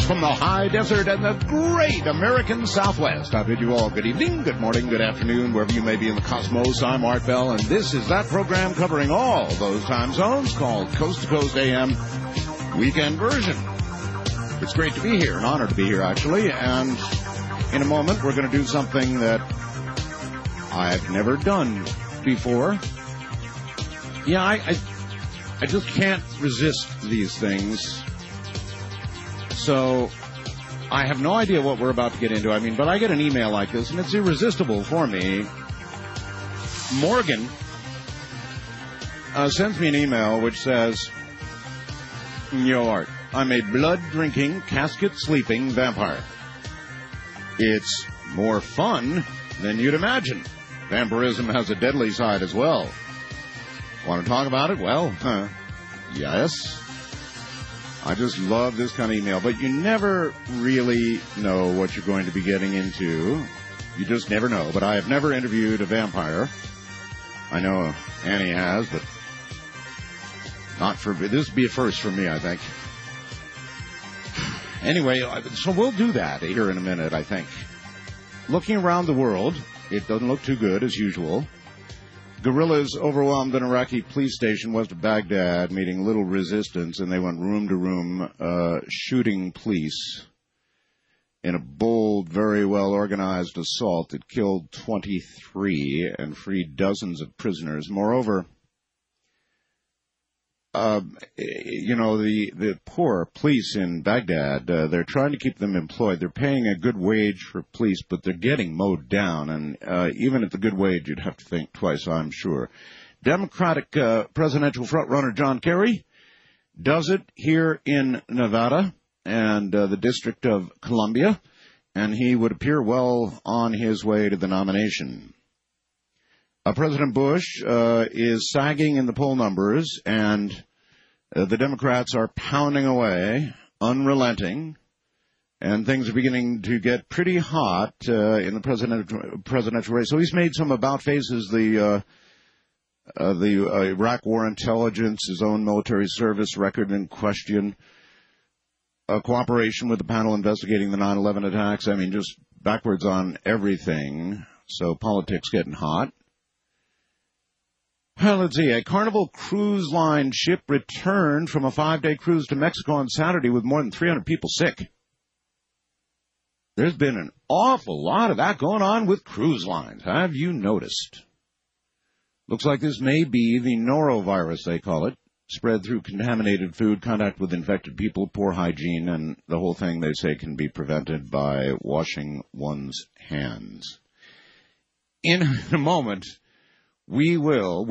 from the high desert and the great American Southwest. I bid you all good evening, good morning, good afternoon, wherever you may be in the cosmos. I'm Art Bell, and this is that program covering all those time zones called Coast to Coast AM Weekend Version. It's great to be here, an honor to be here, actually, and in a moment we're going to do something that I've never done before. Yeah, I just can't resist these things. So I have no idea what we're about to get into. But I get an email like this, and it's irresistible for me. Morgan sends me an email which says, Yo, Art, I'm a blood-drinking, casket-sleeping vampire. It's more fun than you'd imagine. Vampirism has a deadly side as well. Want to talk about it? Well, yes. I just love this kind of email, but you never really know what you're going to be getting into. You just never know. But I have never interviewed a vampire. I know Annie has, but not for this would be a first for me, I think. Anyway, so we'll do that here in a minute, I think. Looking around the world, it doesn't look too good as usual. Guerrillas overwhelmed an Iraqi police station west of Baghdad, meeting little resistance, and they went room to room, shooting police in a bold, very well-organized assault that killed 23 and freed dozens of prisoners. Moreover, the poor police in Baghdad, they're trying to keep them employed. They're paying a good wage for police, but they're getting mowed down. And even at the good wage, you'd have to think twice, I'm sure. Democratic presidential frontrunner John Kerry does it here in Nevada and the District of Columbia, and he would appear well on his way to the nomination. President Bush is sagging in the poll numbers, and the Democrats are pounding away, unrelenting, and things are beginning to get pretty hot in the presidential race. So he's made some about faces, the Iraq War intelligence, his own military service record in question, cooperation with the panel investigating the 9/11 attacks. Just backwards on everything. So politics getting hot. Well, let's see. A Carnival Cruise Line ship returned from a 5-day cruise to Mexico on Saturday with more than 300 people sick. There's been an awful lot of that going on with cruise lines. Have you noticed? Looks like this may be the norovirus, they call it, spread through contaminated food, contact with infected people, poor hygiene, and the whole thing, they say, can be prevented by washing one's hands. In a moment, we will